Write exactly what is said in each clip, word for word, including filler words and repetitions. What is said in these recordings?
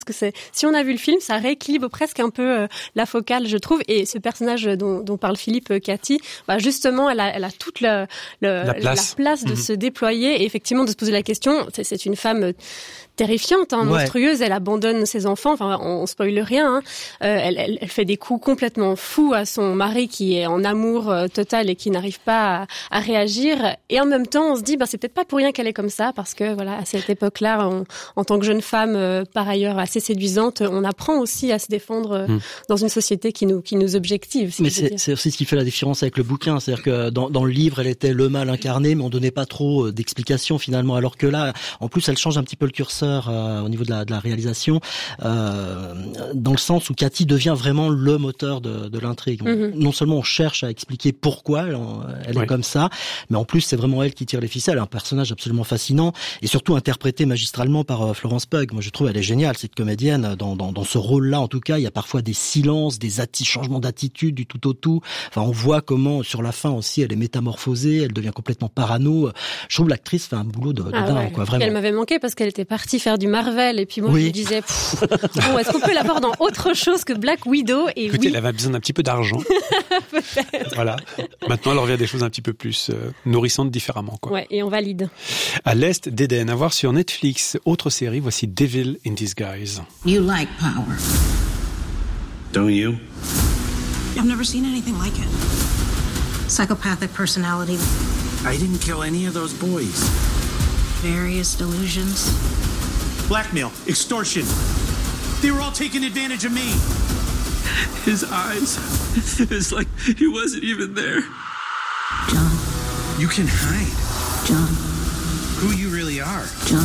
que c'est, si on a vu le film, ça rééquilibre presque un peu euh, la focale, je trouve. Et ce personnage dont, dont parle Philippe, euh, Cathy, bah justement, elle a, elle a toute le, le, la place, la place de mmh. se déployer et effectivement de se poser la question. C'est, c'est une femme terrifiante, hein, ouais. monstrueuse. Elle abandonne ses enfants. Enfin, on, on spoile rien. Hein. Euh, elle, elle, elle fait des coups complètement fous à son mari qui est en amour euh, total et qui n'arrive pas à, à réagir. Et en même temps, on se dit, bah c'est peut-être pas pour rien qu'elle est comme ça, parce que voilà, à cette époque-là, on, en tant que jeune femme, euh, par ailleurs assez séduisante, on apprend aussi à se défendre euh, mmh. dans une société qui nous qui nous objective. Mais c'est, c'est aussi ce qui fait la différence avec le bouquin, c'est-à-dire que dans, dans le livre, elle était le mal incarné, mais on donnait pas trop d'explications finalement, alors que là, en plus, elle change un petit peu le curseur euh, au niveau de la, de la réalisation, euh, dans le sens où Cathy devient vraiment le moteur de, de l'intrigue. Mmh. Non seulement on cherche à expliquer pourquoi elle, elle oui. est comme ça, mais en plus c'est vraiment elle qui tire les ficelles. Un personnage absolument fascinant et surtout interprété magistralement par euh, Florence Pugh. Moi je trouve elle est géniale cette comédienne dans, dans, dans ce rôle-là. En tout cas, il y a parfois des silences, des atti- changements d'attitude du tout au tout. Enfin, on voit comment sur la fin aussi elle est métamorphosée, elle devient complètement parano. Je trouve l'actrice fait un boulot de, de ah dingue, ouais. quoi, vraiment. Elle m'avait manqué parce qu'elle était partie faire du Marvel et puis moi oui. je me disais bon, est-ce qu'on peut la voir dans autre chose que Black Widow? Et écoutez, oui. elle avait besoin d'un petit peu d'argent. Voilà. Maintenant, elle revient à des choses un petit peu plus euh, nourrissantes différemment, quoi. Ouais, et on valide. À l'Est d'Éden, à voir sur Netflix. Autre série, voici Devil in Disguise. You like power. Don't you? I've never seen anything like it. Psychopathic personality. I didn't kill any of those boys. Various delusions. Blackmail, extortion. They were all taking advantage of me. His eyes. It's like he wasn't even there. John. You can hide. John. Who you really are. John.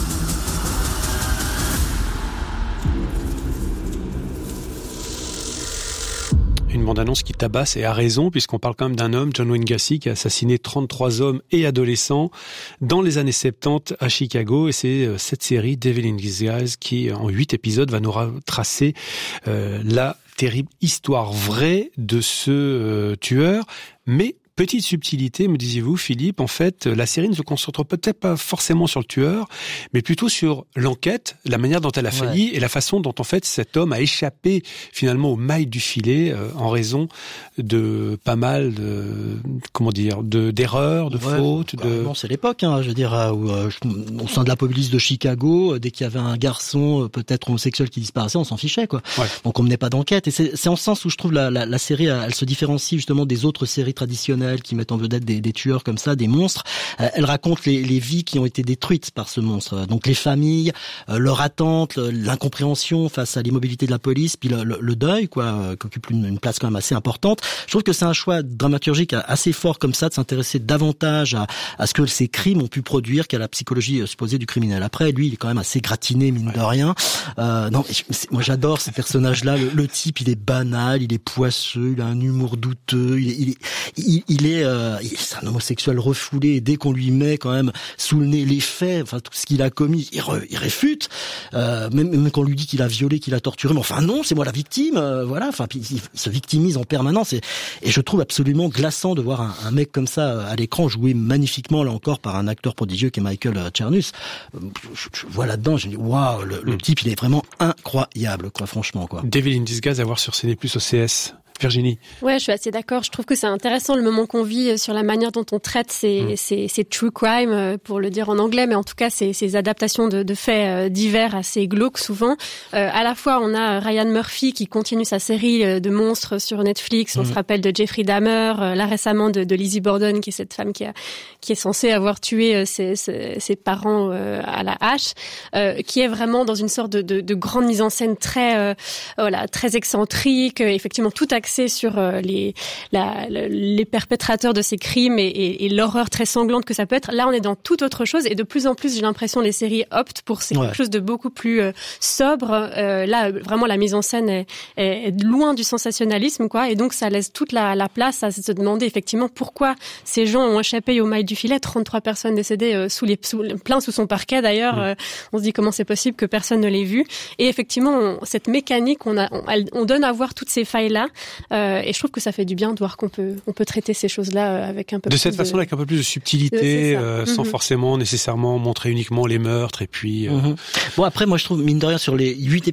Une bande-annonce qui tabasse et a raison, puisqu'on parle quand même d'un homme, John Wayne Gacy, qui a assassiné trente-trois hommes et adolescents dans les années soixante-dix à Chicago. Et c'est cette série, Devil in Disguise, qui, en huit épisodes, va nous retracer euh, la terrible histoire vraie de ce euh, tueur. Mais petite subtilité, me disiez-vous, Philippe, en fait, la série ne se concentre peut-être pas forcément sur le tueur, mais plutôt sur l'enquête, la manière dont elle a failli ouais. et la façon dont, en fait, cet homme a échappé finalement aux mailles du filet euh, en raison de pas mal de, comment dire, de, d'erreurs, de ouais, fautes. Bah, de... Non, c'est l'époque, hein, je veux dire, où, euh, au sein de la police de Chicago, dès qu'il y avait un garçon peut-être homosexuel qui disparaissait, on s'en fichait, quoi. Ouais. Donc on menait pas d'enquête. Et c'est, c'est en ce sens où je trouve la, la, la série, elle se différencie justement des autres séries traditionnelles qui mettent en vedette des, des tueurs comme ça, des monstres. Euh, elle raconte les, les vies qui ont été détruites par ce monstre. Donc les familles, euh, leur attente, l'incompréhension face à l'immobilité de la police, puis le, le, le deuil, quoi, euh, qui occupe une, une place quand même assez importante. Je trouve que c'est un choix dramaturgique assez fort comme ça de s'intéresser davantage à, à ce que ces crimes ont pu produire qu'à la psychologie supposée du criminel. Après, lui, il est quand même assez gratiné, mine de rien. Euh, non, moi j'adore ces personnages-là. Le, le type, il est banal, il est poisseux, il a un humour douteux, il est, il est, il, il est, euh, c'est un homosexuel refoulé. Et dès qu'on lui met quand même sous le nez les faits, enfin tout ce qu'il a commis, il, re, il réfute. Euh, même, même quand on lui dit qu'il a violé, qu'il a torturé, mais enfin non, c'est moi la victime. Euh, voilà, enfin puis il, il se victimise en permanence. Et, et je trouve absolument glaçant de voir un, un mec comme ça à l'écran joué magnifiquement là encore par un acteur prodigieux qui est Michael Chernus. Je, je vois là-dedans, je me dis waouh, le, le type il est vraiment incroyable, quoi, franchement, quoi. Devil in Disguise à voir sur C N plus, au C S. Virginie. Ouais, je suis assez d'accord. Je trouve que c'est intéressant le moment qu'on vit sur la manière dont on traite ces, mmh. ces, ces true crime, pour le dire en anglais, mais en tout cas ces, ces adaptations de, de faits divers assez glauques souvent. Euh, à la fois, on a Ryan Murphy qui continue sa série de monstres sur Netflix. On mmh. se rappelle de Jeffrey Dahmer, là récemment de, de Lizzie Borden, qui est cette femme qui a, qui est censée avoir tué ses, ses, ses parents à la hache, euh, qui est vraiment dans une sorte de, de, de grande mise en scène très, euh, voilà, très excentrique. Effectivement, tout a axé sur euh, les, la, les perpétrateurs de ces crimes et, et, et l'horreur très sanglante que ça peut être. Là, on est dans toute autre chose et de plus en plus, j'ai l'impression, les séries optent pour c'est ouais. quelque chose de beaucoup plus euh, sobre. Euh, là, vraiment, la mise en scène est, est, est loin du sensationnalisme, quoi. Et donc, ça laisse toute la, la place à se demander effectivement pourquoi ces gens ont échappé aux mailles du filet. trente-trois personnes décédées euh, sous les, sous, plein sous son parquet, d'ailleurs. Mmh. Euh, on se dit comment c'est possible que personne ne l'ait vu. Et effectivement, on, cette mécanique, on, a, on, on donne à voir toutes ces failles-là. Euh, et je trouve que ça fait du bien de voir qu'on peut, on peut traiter ces choses-là avec un peu de plus cette de... façon, avec un peu plus de subtilité, euh, sans mm-hmm. forcément nécessairement montrer uniquement les meurtres. Et puis, euh... mm-hmm. bon après, moi je trouve mine de rien sur les huit